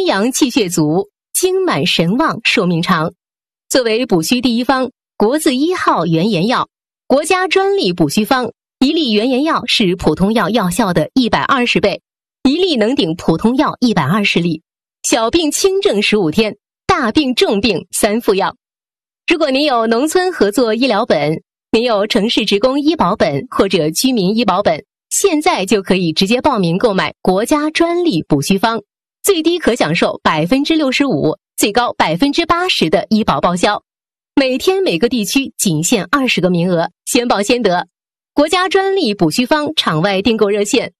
阳气血足，精满神旺，寿命长。作为补虚第一方，国字1号原研药，国家专利补虚方，一粒原研药是普通药药效的120倍，一粒能顶普通药120粒。小病轻症15天，大病重病3副药。如果您有农村合作医疗本，您有城市职工医保本或者居民医保本，现在就可以直接报名购买国家专利补虚方，最低可享受65%，最高80%的医保报销。每天每个地区仅限20个名额，先报先得。国家专利补虚方场外订购热线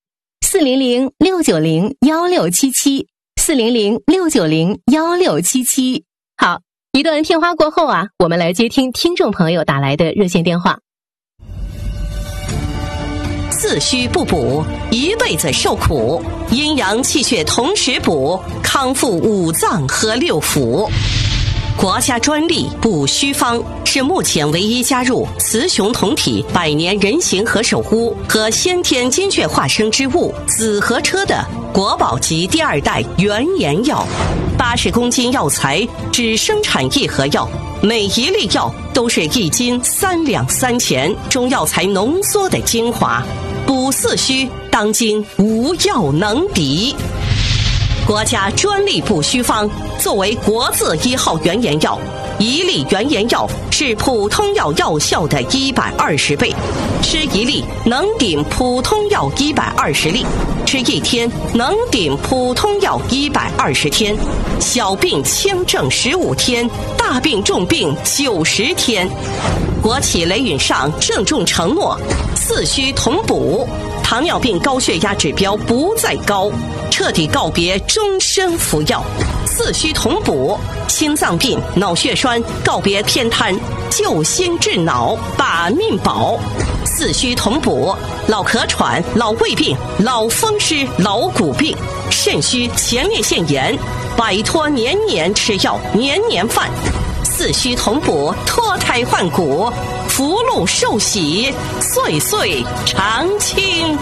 ：400-690-1677，400-690-1677。好，一段片花过后我们来接听听众朋友打来的热线电话。 四虚不补，一辈子受苦；阴阳气血同时补，康复五脏和六腑。国家专利补虚方是目前唯一加入雌雄同体百年人形和守屋和先天精血化生之物紫河车的国宝级第2代原研药。80公斤药材只生产1盒药，每一粒药都是1斤3两3钱中药材浓缩的精华，补四虚当今无药能敌。国家专利补虚方作为国字1号原研药，一粒原研药是普通药药效的120倍，吃一粒能顶普通药120粒，吃1天能顶普通药120天，小病轻症15天，大病重病90天。国企雷允上郑重承诺，四虚同补，糖尿病高血压指标不再高，彻底告别终身服药。四虚同补，心脏病、脑血栓告别偏瘫，救心治脑，把命保。四虚同补，老咳喘、老胃病、老风湿、老骨病、肾虚、前列腺炎，摆脱年年吃药、年年犯。四虚同补，脱胎换骨，福禄寿喜，岁岁常青。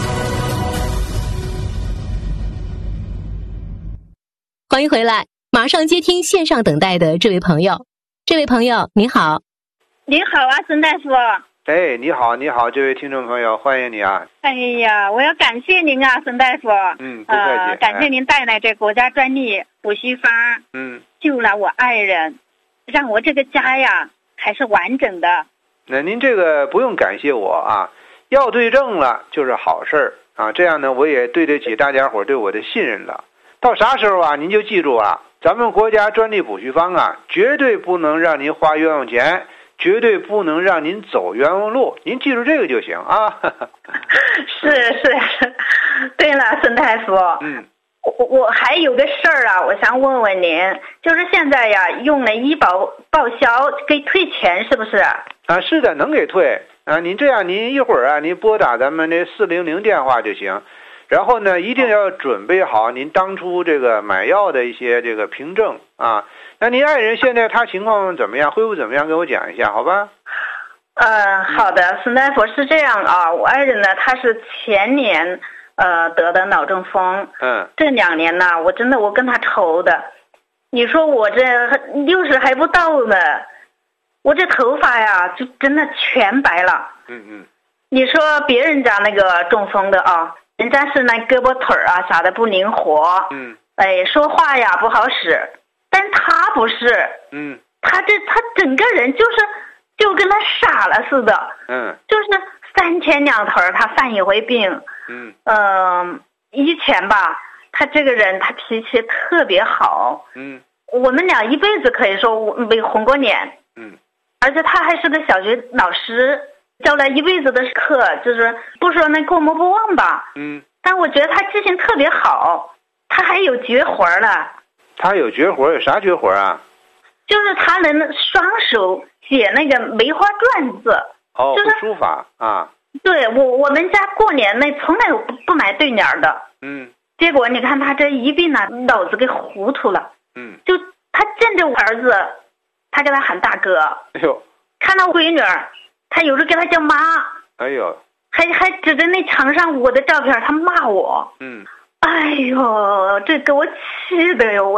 欢迎回来，马上接听线上等待的这位朋友。这位朋友您好。 您好孙大夫。 哎，你好，这位听众朋友，欢迎你啊！ 哎呀，我要感谢您孙大夫。 不客气。 感谢您带来这国家专利补虚方，救了我爱人，让我这个家还是完整的。 那您这个不用感谢我啊，药对症了就是好事儿啊，这样呢我也对得起大家伙对我的信任了。到啥时候您就记住咱们国家专利补虚方绝对不能让您花冤枉钱，绝对不能让您走冤枉路，您记住这个就行啊。 是。对了，孙大夫，我还有个事儿我想问问您，就是现在用了医保报销给退钱是不是？ 是的，能给退您这样，您一会儿您拨打咱们这400电话就行。然后呢，一定要准备好您当初这个买药的一些这个凭证那您爱人现在他情况怎么样，恢复怎么样，给我讲一下好吧？ 好的，孙大夫是这样我爱人呢，他是前年得的脑中风，这2年呢，我跟他愁的，你说我这60还不到呢，我这头发就真的全白了。你说别人家那个中风的人家是那胳膊腿啥的不灵活，说话不好使，但是他不是，他整个人就跟他傻了似的，就是3天2头他犯一回病，以前他这个人他脾气特别好，我们俩一辈子可以说没红过脸，而且他还是个小学老师，教了一辈子的课，就是不说那过目不忘但我觉得他记性特别好，他还有绝活了。 他有绝活？有啥绝活就是他能双手写那个梅花篆字。就是书法对，我们家过年从来不买对联的。结果你看他这一病脑子给糊涂了。就他见着我儿子，他给他喊大哥。 哎呦。 看到闺女，他有时给他叫妈。 哎呦。 还指着那墙上我的照片，他骂我。哎呦，这给我气的哟！